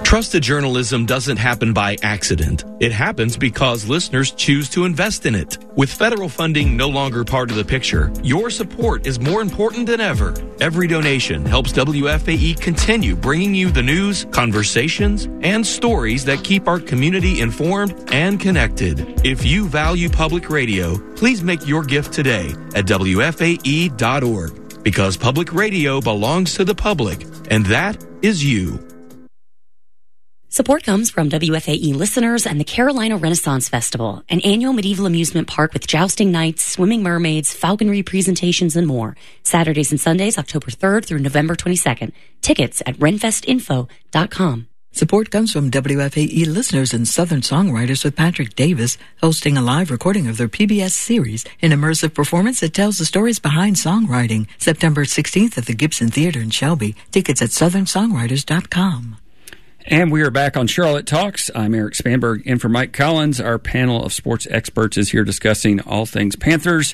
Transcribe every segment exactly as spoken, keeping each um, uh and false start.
Trusted journalism doesn't happen by accident. It happens because listeners choose to invest in it. With federal funding no longer part of the picture, your support is more important than ever. Every donation helps W F A E continue bringing you the news, conversations, and stories that keep our community informed and connected. If you value public radio, please make your gift today at W F A E dot org, because public radio belongs to the public, and that is you. Support comes from W F A E listeners and the Carolina Renaissance Festival, an annual medieval amusement park with jousting nights, swimming mermaids, falconry presentations, and more. Saturdays and Sundays, October third through November twenty-second. Tickets at renfest info dot com. Support comes from W F A E listeners and Southern Songwriters with Patrick Davis, hosting a live recording of their P B S series, an immersive performance that tells the stories behind songwriting. September sixteenth at the Gibson Theater in Shelby. Tickets at southern songwriters dot com. And we are back on Charlotte Talks. I'm Eric Spanberg, in for Mike Collins. Our panel of sports experts is here discussing all things Panthers.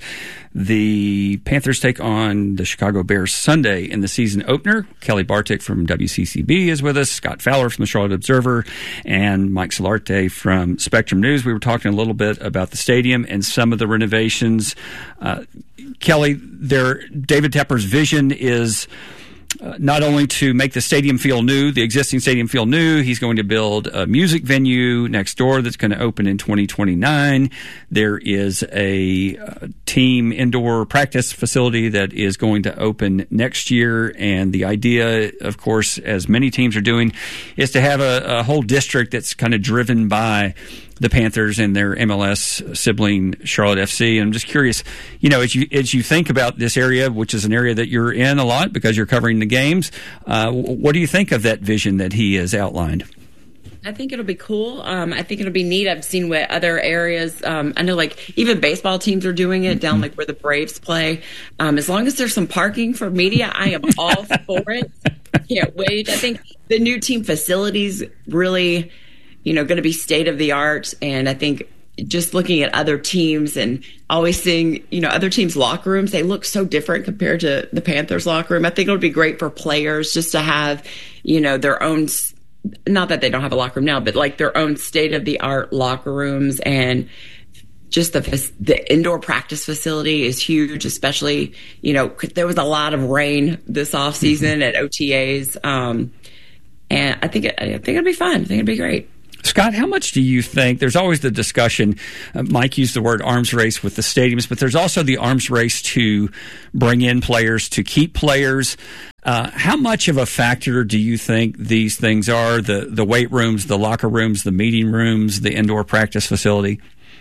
The Panthers take on the Chicago Bears Sunday in the season opener. Kelly Bartik from W C C B is with us, Scott Fowler from the Charlotte Observer, and Mike Solarte from Spectrum News. We were talking a little bit about the stadium and some of the renovations. Uh, Kelly, there, David Tepper's vision is Uh, not only to make the stadium feel new, the existing stadium feel new, he's going to build a music venue next door that's going to open in twenty twenty-nine. There is a uh, team indoor practice facility that is going to open next year. And the idea, of course, as many teams are doing, is to have a, a whole district that's kind of driven by the Panthers and their M L S sibling Charlotte F C. And I'm just curious, you know, as you as you think about this area, which is an area that you're in a lot because you're covering the games, uh, what do you think of that vision that he has outlined? I think it'll be cool. Um, I think it'll be neat. I've seen what other areas, um, I know like even baseball teams are doing it down like where the Braves play. Um, as long as there's some parking for media, I am all for it. Can't wait. I think the new team facilities really, you know, going to be state of the art. And I think just looking at other teams and always seeing, you know, other teams' locker rooms, they look so different compared to the Panthers locker room. I think it'll be great for players just to have, you know, their own, not that they don't have a locker room now, but like their own state of the art locker rooms. And just the the indoor practice facility is huge, especially, you know, there was a lot of rain this off season mm-hmm. at O T As. Um, and I think, it, I think it'll be fun. I think it'll be great. Scott, how much do you think, there's always the discussion, uh, Mike used the word arms race with the stadiums, but there's also the arms race to bring in players, to keep players. Uh, how much of a factor do you think these things are, the, the weight rooms, the locker rooms, the meeting rooms, the indoor practice facility?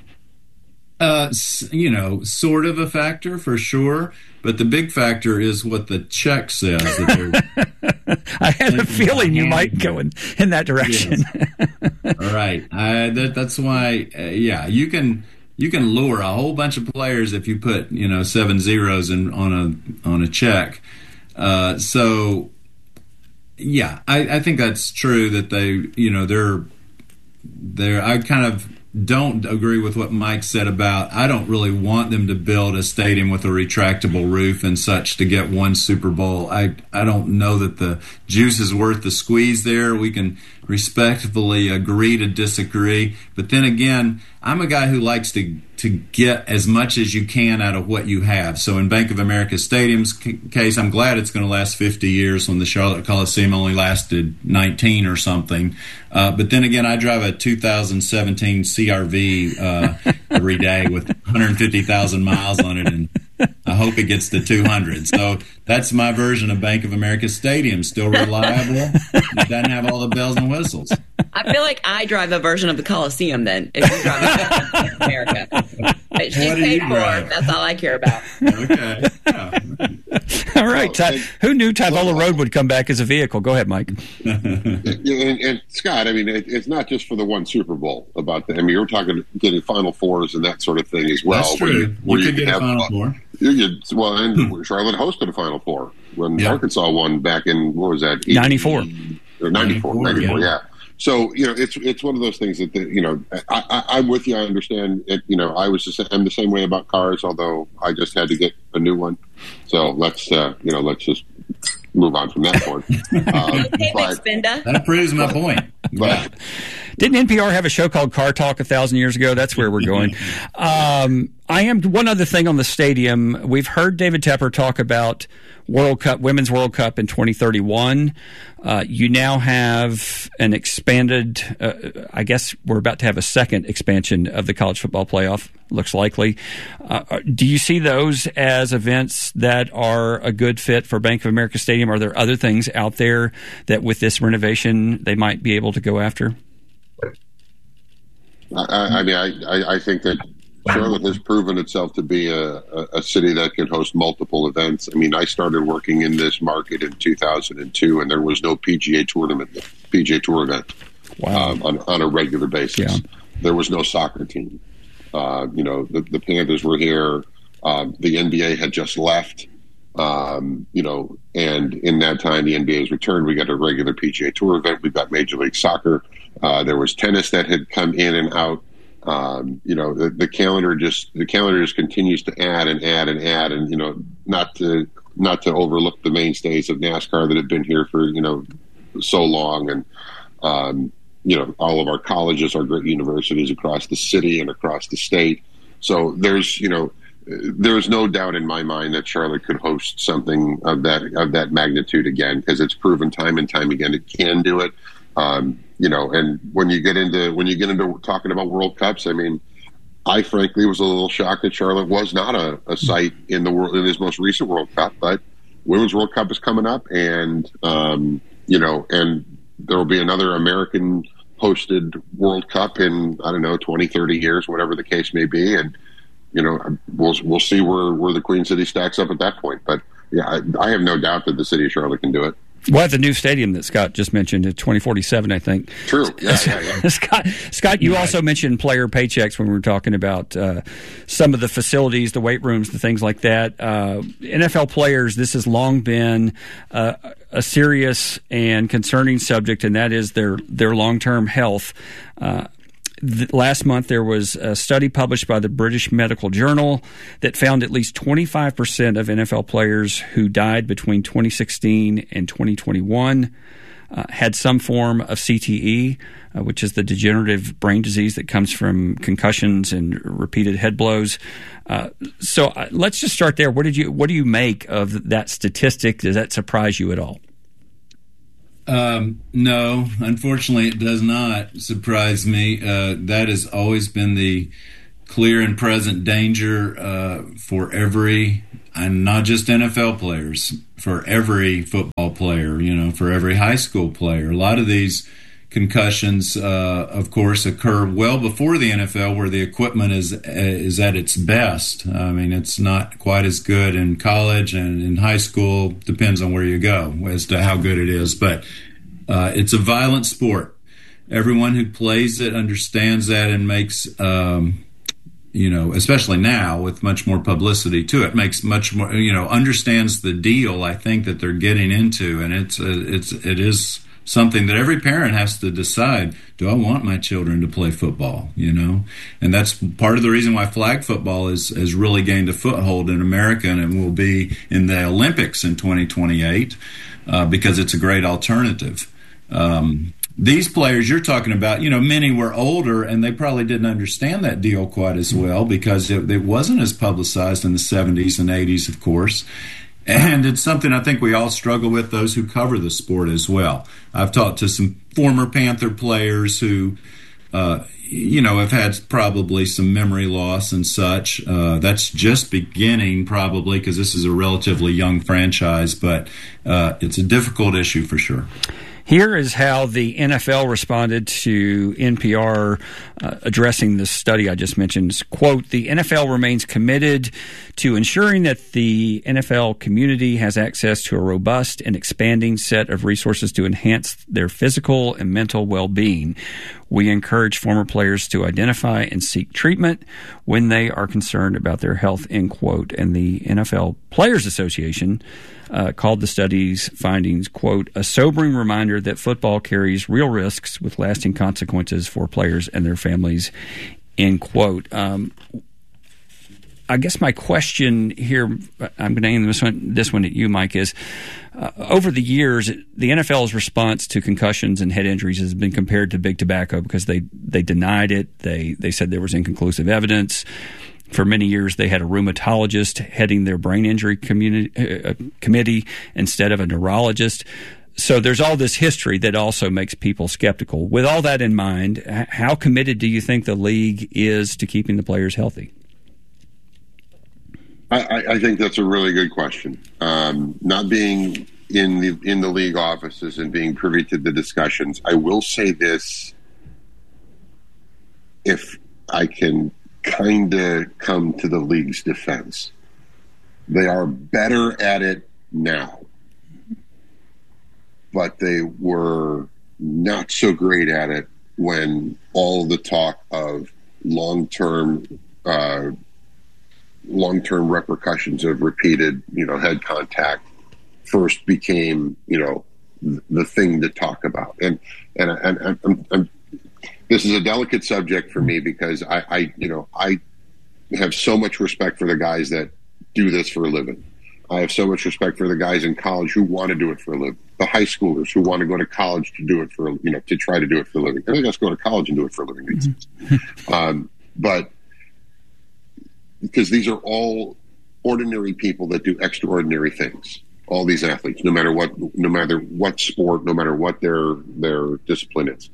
Uh, you know, sort of a factor for sure, but the big factor is what the check says. That they're I had a feeling you might go in, in that direction. Yes. All right, I, that, that's why. Uh, yeah, you can you can lure a whole bunch of players if you put you know seven zeros in on a on a check. Uh, so yeah, I, I think that's true that they you know they're they're I kind of. don't agree with what Mike said about I don't really want them to build a stadium with a retractable roof and such to get one Super Bowl. I I don't know that the juice is worth the squeeze there. We can respectfully agree to disagree. But then again, I'm a guy who likes to to get as much as you can out of what you have. So in Bank of America Stadium's c- case, I'm glad it's going to last fifty years when the Charlotte Coliseum only lasted nineteen or something. Uh, but then again, I drive a two thousand seventeen C R V uh, every day with one hundred fifty thousand miles on it, and I hope it gets to two hundred. So that's my version of Bank of America Stadium. Still reliable. It doesn't have all the bells and whistles. I feel like I drive a version of the Coliseum then, if you drive a Bank of America. She's paid for. Drive? That's all I care about. Okay. Yeah. All right. Ty, who knew Tyvola Road would come back as a vehicle? Go ahead, Mike. and, and Scott, I mean, it, it's not just for the one Super Bowl about that. I mean, you're talking getting Final Fours and that sort of thing as well. That's true. You, you could you get have, a Final Four. You could, well, and Charlotte hosted a Final Four when yeah. Arkansas won back in, what was that? ninety-four. Or ninety-four. ninety-four, ninety-four yeah. yeah. So, you know, it's it's one of those things that, the, you know, I, I, I'm with you. I understand it. You know, I was the, I'm the same way about cars, although I just had to get a new one. So let's, uh, you know, let's just move on from that point. Um, hey, but, Spinda. That proves my point. But didn't N P R have a show called Car Talk a thousand years ago? That's where we're going. um, I am one other thing on the stadium. We've heard David Tepper talk about World Cup, Women's World Cup in twenty thirty-one. Uh, you now have an expanded, uh, I guess we're about to have a second expansion of the college football playoff, looks likely. Uh, do you see those as events that are a good fit for Bank of America Stadium? Are there other things out there that with this renovation they might be able to go after? I, I mean, I, I think that Charlotte has proven itself to be a, a, a city that can host multiple events. I mean, I started working in this market in two thousand two, and there was no P G A tournament, P G A Tour event wow. um, on, on a regular basis. Yeah. There was no soccer team. Uh, you know, the, the Panthers were here. Um, the N B A had just left. Um, you know, and in that time, the N B A has returned. We got a regular P G A Tour event. We've got Major League Soccer. Uh, there was tennis that had come in and out. Um, you know, the, the calendar just the calendar just continues to add and add and add, and you know, not to not to overlook the mainstays of NASCAR that have been here for you know so long, and um, you know, all of our colleges, our great universities across the city and across the state. So there's you know, there's no doubt in my mind that Charlotte could host something of that of that magnitude again, because it's proven time and time again it can do it. Um, you know, and when you get into when you get into talking about World Cups, I mean, I frankly was a little shocked that Charlotte was not a, a site in the world in his most recent World Cup. But Women's World Cup is coming up, and um, you know, and there will be another American hosted World Cup in I don't know twenty, thirty years, whatever the case may be, and you know, we'll we'll see where where the Queen City stacks up at that point. But yeah, I, I have no doubt that the city of Charlotte can do it. Well, at the new stadium that Scott just mentioned, at twenty forty-seven, I think. True. Yeah, yeah, yeah. Scott, Scott, you You're also right. mentioned player paychecks when we were talking about uh, some of the facilities, the weight rooms, the things like that. Uh, N F L players, this has long been uh, a serious and concerning subject, and that is their, their long-term health. Uh, Last month, there was a study published by the British Medical Journal that found at least twenty-five percent of N F L players who died between twenty sixteen and twenty twenty-one uh, had some form of C T E, uh, which is the degenerative brain disease that comes from concussions and repeated head blows. Uh, so uh, let's just start there. What did you What do you make of that statistic? Does that surprise you at all? Um, no, unfortunately, it does not surprise me. Uh, that has always been the clear and present danger uh, for every, and not just N F L players, for every football player, you know, for every high school player. A lot of these concussions, uh, of course, occur well before the N F L, where the equipment is is at its best. I mean, it's not quite as good in college and in high school. Depends on where you go as to how good it is. But uh, it's a violent sport. Everyone who plays it understands that and makes, um, you know, especially now with much more publicity to it, makes much more, you know, understands the deal, I think, that they're getting into. And it's it's it is something that every parent has to decide, do I want my children to play football, you know? And that's part of the reason why flag football is, has really gained a foothold in America, and it will be in the Olympics in twenty twenty-eight uh, because it's a great alternative. Um, these players you're talking about, you know, many were older, and they probably didn't understand that deal quite as well because it, it wasn't as publicized in the seventies and eighties, of course. And it's something I think we all struggle with, those who cover the sport as well. I've talked to some former Panther players who, uh, you know, have had probably some memory loss and such. Uh, that's just beginning probably because this is a relatively young franchise, but uh, it's a difficult issue for sure. Here is how the N F L responded to N P R uh, addressing this study I just mentioned. Quote, the N F L remains committed to ensuring that the N F L community has access to a robust and expanding set of resources to enhance their physical and mental well-being. We encourage former players to identify and seek treatment when they are concerned about their health, end quote. And the N F L Players Association Uh, called the study's findings, quote, a sobering reminder that football carries real risks with lasting consequences for players and their families, end quote. Um, I guess my question here, I'm going to aim this one, this one at you, Mike, is uh, over the years, the N F L's response to concussions and head injuries has been compared to big tobacco because they, they denied it. They, they said there was inconclusive evidence. For many years, they had a rheumatologist heading their brain injury community, uh, committee instead of a neurologist. So there's all this history that also makes people skeptical. With all that in mind, how committed do you think the league is to keeping the players healthy? I, I think that's a really good question. Um, not being in the in the league offices and being privy to the discussions, I will say this: if I can kind of come to the league's defense, they are better at it now, but they were not so great at it when all the talk of long-term uh, long-term repercussions of repeated, you know, head contact first became, you know, the thing to talk about. And and, and, and I'm, I'm, this is a delicate subject for me because I, I, you know, I have so much respect for the guys that do this for a living. I have so much respect for the guys in college who want to do it for a living, the high schoolers who want to go to college to do it for, you know, to try to do it for a living. I think let's go to college and do it for a living. Mm-hmm. um, but because these are all ordinary people that do extraordinary things. All these athletes, no matter what, no matter what sport, no matter what their their discipline is.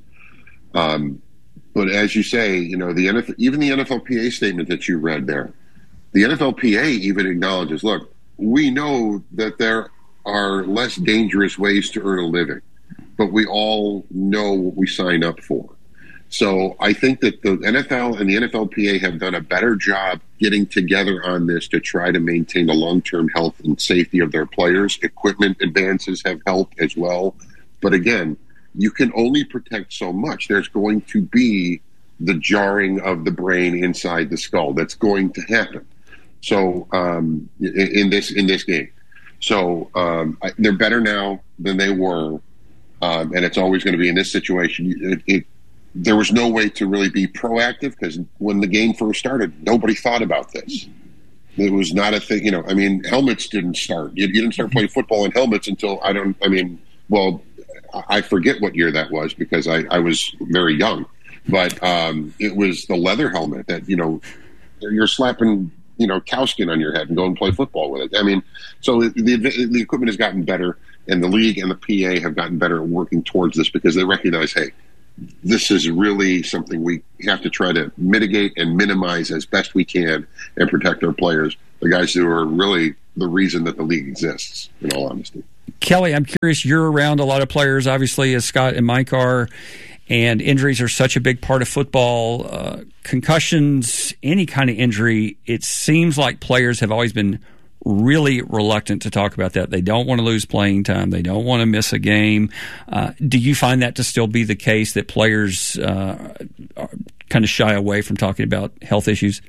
Um, but as you say, you know, the N F L, even the N F L P A statement that you read there, the N F L P A even acknowledges, look, we know that there are less dangerous ways to earn a living, but we all know what we sign up for. So I think that the N F L and the N F L P A have done a better job getting together on this to try to maintain the long-term health and safety of their players. Equipment advances have helped as well. But again, you can only protect so much. There's going to be the jarring of the brain inside the skull. That's going to happen. So um, in, in this in this game. So um, I, they're better now than they were. Um, and it's always going to be in this situation. It, it, There was no way to really be proactive because when the game first started, nobody thought about this. It was not a thing, you know. I mean, helmets didn't start. You, you didn't start playing football in helmets until I don't. I mean, well, I forget what year that was because I, I was very young. But um, it was the leather helmet that you know you're slapping you know cow skin on your head and go and play football with it. I mean, so the the equipment has gotten better, and the league and the P A have gotten better at working towards this because they recognize, hey, this is really something we have to try to mitigate and minimize as best we can and protect our players, the guys who are really the reason that the league exists, in all honesty. Kelly, I'm curious, you're around a lot of players, obviously, as Scott and Mike are, and injuries are such a big part of football. Uh, concussions, any kind of injury, it seems like players have always been really reluctant to talk about that. They don't want to lose playing time. They don't want to miss a game. Uh, do you find that to still be the case, that players uh, kind of shy away from talking about health issues?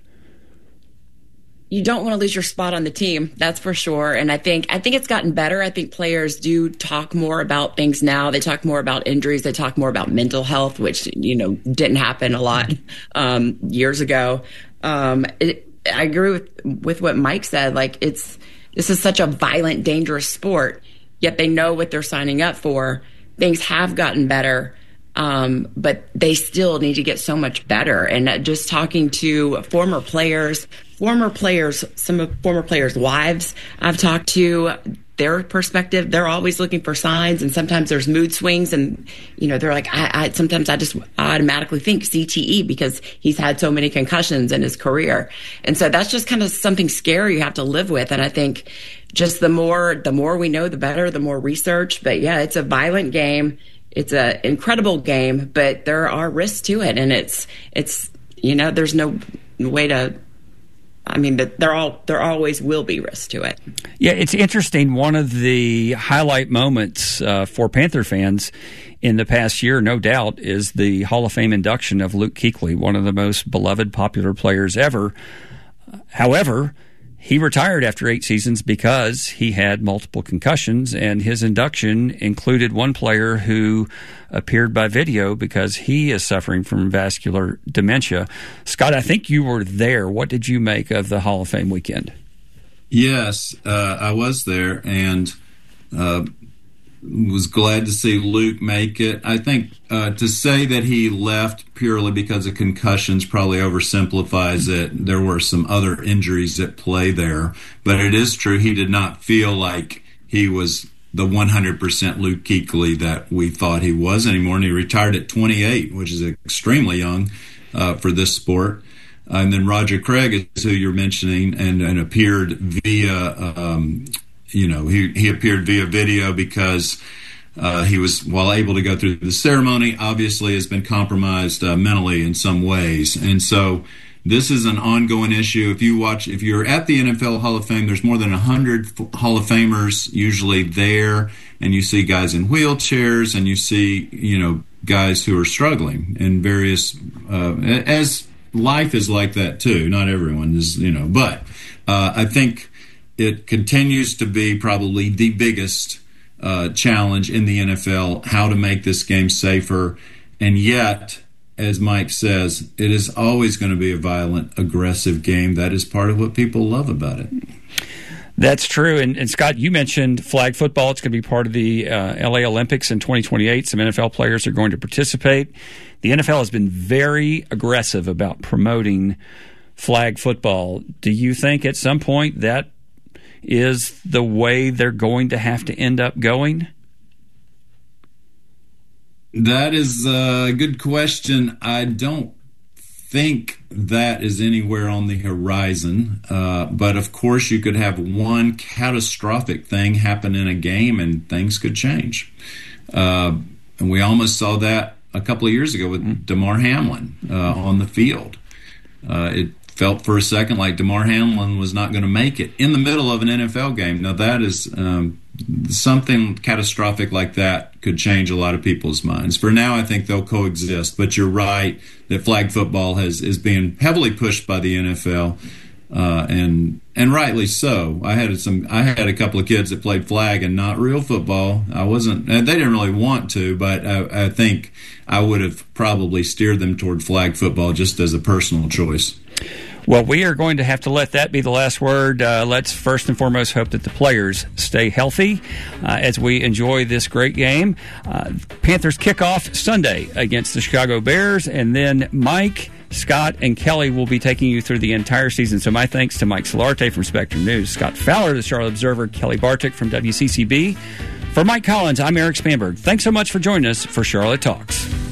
You don't want to lose your spot on the team, that's for sure. And I think I think it's gotten better. I think players do talk more about things now. They talk more about injuries. They talk more about mental health, which, you know, didn't happen a lot um, years ago. Um, it, I agree with with what Mike said. Like, it's this is such a violent, dangerous sport, yet they know what they're signing up for. Things have gotten better, um, but they still need to get so much better. And just talking to former players, former players, some of former players' wives I've talked to, their perspective, they're always looking for signs, and sometimes there's mood swings, and you know they're like, I, I sometimes I just automatically think C T E because he's had so many concussions in his career, and so that's just kind of something scary you have to live with. And I think just the more the more we know, the better, the more research. But yeah, it's a violent game, it's an incredible game, but there are risks to it, and it's it's you know there's no way to. I mean, there all there always will be risks to it. Yeah, it's interesting. One of the highlight moments uh, for Panther fans in the past year, no doubt, is the Hall of Fame induction of Luke Kuechly, one of the most beloved, popular players ever. However, he retired after eight seasons because he had multiple concussions, and his induction included one player who appeared by video because he is suffering from vascular dementia. Scott, I think you were there. What did you make of the Hall of Fame weekend? Yes, uh, I was there, and uh, was glad to see Luke make it. I think uh, to say that he left purely because of concussions probably oversimplifies it. There were some other injuries at play there, but it is true he did not feel like he was the one hundred percent Luke Kuechly that we thought he was anymore, and he retired at twenty-eight, which is extremely young uh, for this sport. Uh, and then Roger Craig is who you're mentioning, and, and appeared via, um, you know, he, he appeared via video because uh, he was, while able to go through the ceremony, obviously has been compromised uh, mentally in some ways. And so this is an ongoing issue. If you watch, if you're at the N F L Hall of Fame, there's more than one hundred Hall of Famers usually there, and you see guys in wheelchairs, and you see, you know, guys who are struggling in various, uh, as life is like that too. Not everyone is, you know, but uh, I think it continues to be probably the biggest uh, challenge in the N F L, how to make this game safer. And yet, as Mike says, it is always going to be a violent, aggressive game. That is part of what people love about it. That's true. And, and Scott, you mentioned flag football. It's going to be part of the uh, L A Olympics in twenty twenty-eight. Some N F L players are going to participate. The N F L has been very aggressive about promoting flag football. Do you think at some point that is the way they're going to have to end up going? That is a good question. I don't think that is anywhere on the horizon. Uh, but of course, you could have one catastrophic thing happen in a game and things could change. Uh, and we almost saw that a couple of years ago with Damar Hamlin uh, on the field. Uh, it felt for a second like Damar Hamlin was not going to make it in the middle of an N F L game. Now, that is um, something catastrophic like that could change a lot of people's minds. For now, I think they'll coexist. But you're right that flag football has is being heavily pushed by the N F L, uh, and and rightly so. I had some. I had a couple of kids that played flag and not real football. I wasn't. They didn't really want to, but I, I think I would have probably steered them toward flag football just as a personal choice. Well, we are going to have to let that be the last word. Uh, let's first and foremost hope that the players stay healthy uh, as we enjoy this great game. Uh, Panthers kick off Sunday against the Chicago Bears, and then Mike, Scott, and Kelly will be taking you through the entire season. So my thanks to Mike Solarte from Spectrum News, Scott Fowler, the Charlotte Observer, Kelly Bartik from W C C B. For Mike Collins, I'm Eric Spanberg. Thanks so much for joining us for Charlotte Talks.